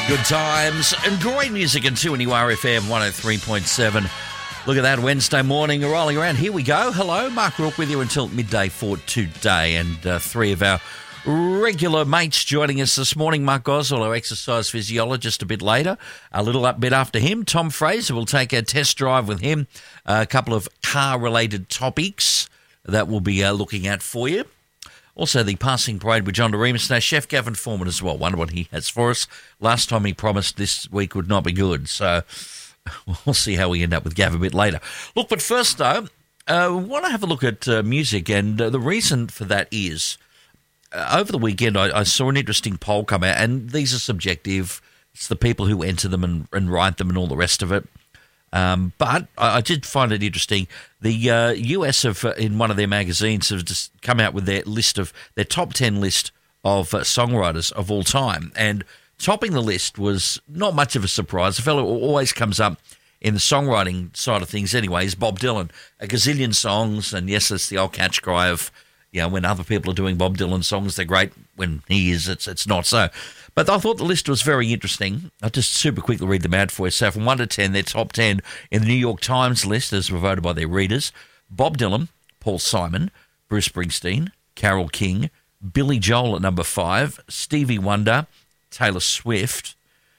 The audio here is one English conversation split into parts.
Good times and great music in 2NURFM 103.7. Look at that Wednesday morning rolling around. Here we go. Hello, Mark Rourke with you until midday for today. And three of our regular mates joining us this morning. Mark Goswell, our exercise physiologist, a bit later. A little bit after him, Tom Fraser will take a test drive with him. A couple of car-related topics that we'll be looking at for you. Also, the passing parade with John DeRemus. Now, Chef Gavin Foreman as well. Wonder what he has for us. Last time he promised this week would not be good. So we'll see how we end up with Gav a bit later. Look, but first, though, we want to have a look at music. And the reason for that is, over the weekend, I saw an interesting poll come out. And these are subjective. It's the people who enter them and write them and all the rest of it. But I did find it interesting. The US have, in one of their magazines, have just come out with their top 10 list of songwriters of all time. And topping the list was not much of a surprise. The fellow who always comes up in the songwriting side of things anyway is Bob Dylan. A gazillion songs, and yes, it's the old catch cry of, you know, when other people are doing Bob Dylan songs, they're great. When he is, it's not so. But I thought the list was very interesting. I'll just super quickly read them out for you. So from 1 to 10, their top 10 in the New York Times list, as were voted by their readers: Bob Dylan, Paul Simon, Bruce Springsteen, Carole King, Billy Joel at number 5, Stevie Wonder, Taylor Swift,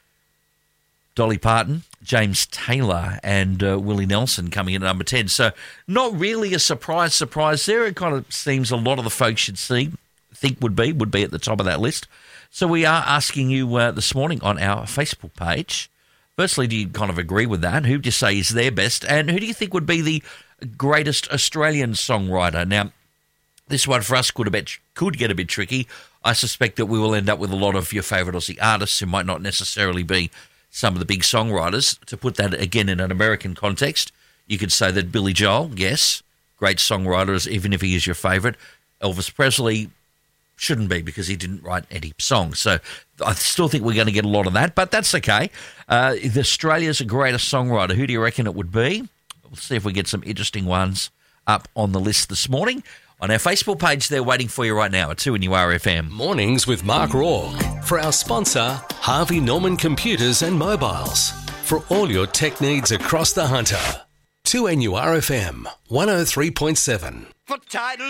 Dolly Parton, James Taylor, and Willie Nelson coming in at number 10. So not really a surprise there. It kind of seems a lot of the folks you'd think would be at the top of that list. So we are asking you this morning on our Facebook page, firstly, do you kind of agree with that? Who do you say is their best? And who do you think would be the greatest Australian songwriter? Now, this one for us could get a bit tricky. I suspect that we will end up with a lot of your favourite Aussie artists who might not necessarily be some of the big songwriters. To put that again in an American context, you could say that Billy Joel, yes, great songwriter, even if he is your favourite. Elvis Presley shouldn't be because he didn't write any songs. So I still think we're going to get a lot of that, but that's okay. Australia's greatest songwriter, who do you reckon it would be? We'll see if we get some interesting ones up on the list this morning. On our Facebook page, they're waiting for you right now at 2NURFM. Mornings with Mark Rourke. For our sponsor, Harvey Norman Computers and Mobiles. For all your tech needs across the Hunter. 2NURFM 103.7. For title